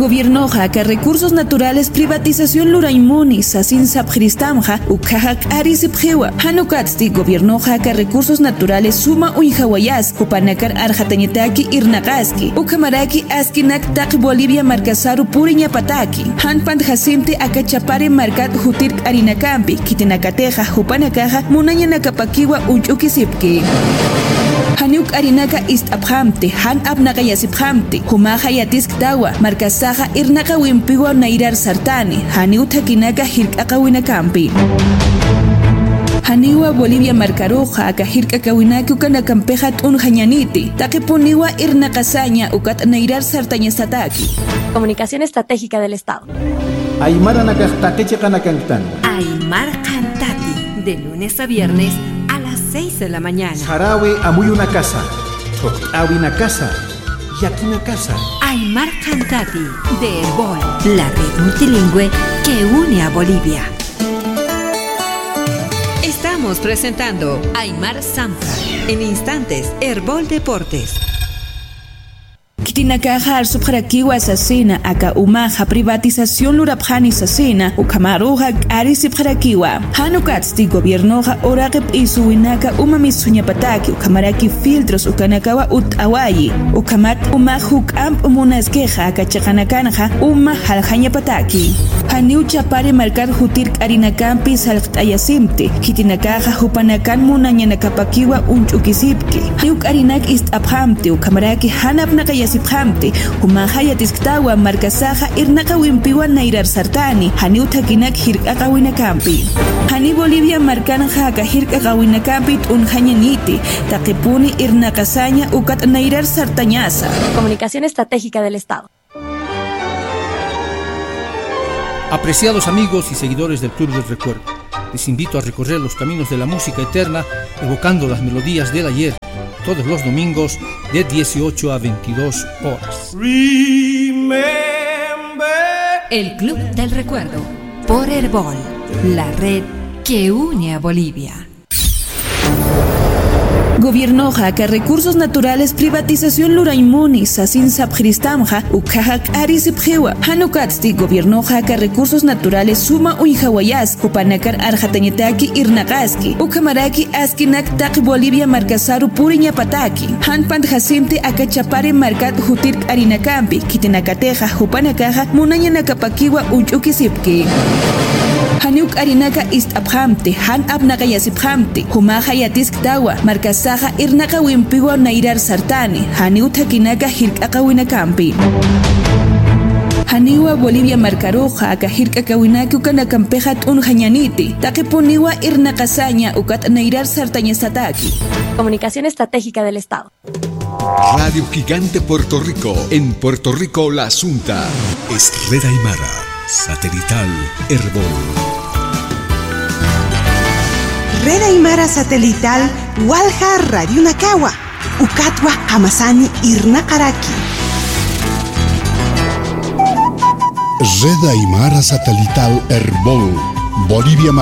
Gobierno que recursos naturales privatización luraimuni sasin sabjristamja ukajak arisipjewa. Hanukatsti gobierno que recursos naturales suma uijawayas kupanakar arjatañetaki irnaqaski ukamaraki askinak taqi Bolivia marcasaru puriña pataki. Hanpant jasimte akachapare marcat jutir arinakampi kitinakateja jupanakaja munaña nakapakiwa unchukisipki. Haniuk arinaka istaphamte, han abnaka yasiphamte, humaja yatisktawa, marcasaja irnaka wimpiwa nairar sartani, haniu takinaka hirkaka winakampi. Haniwa Bolivia marcaruja aka hirkaka winaki ukana kampejat unjañaniti, takipuniwa irnakasaña ukat nairar sartaña sataki. Comunicación Estratégica del Estado. Aymara nakajtakeche kanakangtan. Aymar Cantati, de lunes a viernes a las 6 de la mañana. Jarawe amuy una casa, toqtawi una casa, yaki una casa. Aymar Cantati, de Herbol, la red multilingüe que une a Bolivia. Estamos presentando Aymar Zampa. En instantes, Herbol Deportes. Kitinakaja arsubjarakiwa asesina aka umaja privatización lurapjani asesina ukamaruja arisibjarakiwa hanukatsti gobiernoja oraqib isuwinaka umamisuñapataki ukamaraki filtros ukanakawa utawayi ukamat umahuk amp munaskeja aka chaqanakanja uma haljañapataki haniu chapari marcar jutir arinakampi salqtayasimti kitinakaja hupanakan munañanakapakiwa unchukisipki haniuk arinak istaphamti ukamaraki hanapnaka Siphamte, humahaya tisktawa marcasaja irnaka wimpiwa nairar sartani, haniu takinak hirkaka winakampi. Hani Bolivia marcanja aka hirkaka winakampi unjañaniti, takipuni irnakasaña ukat nairar sartañasa. Comunicación Estratégica del Estado. Apreciados amigos y seguidores del Club del Recuerdo, les invito a recorrer los caminos de la música eterna, evocando las melodías del ayer, todos los domingos de 18 a 22 horas. El Club del Recuerdo, por Herbol, la red que une a Bolivia. Gobierno que recursos naturales privatización luraimuni sasin sabjristamja ukajak arisipjewa hanukatsti gobierno que recursos naturales suma uijawayas kupanakar arjatañetaki irnaqaski ukamaraki askinak taqi Bolivia marcasaru puriña pataki hanpant jasimte akachapare marcat jutir arinakampi kitinakateja jupanakaja munaña nakapakiwa unchukisipki. Haniuk arinaka istaphamte, han abnaka yasiphamte, humaja yatisktawa, marcasaja irnaka wimpiwa nairar sartani, haniu takinaka hirkaka winakampi. Haniwa Bolivia marcaruja aka hirkaka winaki ukana kampejat unjañaniti, takipuniwa irnakasaña ukat nairar sartaña sataki. Comunicación Estratégica del Estado. Radio Gigante Puerto Rico. En Puerto Rico la Asunta es Red Aymara, satelital Herbol. Red Aymara satelital Walja Radio Nakawa Ukatwa Hamasani Irnakaraki. Red Aymara satelital Herbol, Bolivia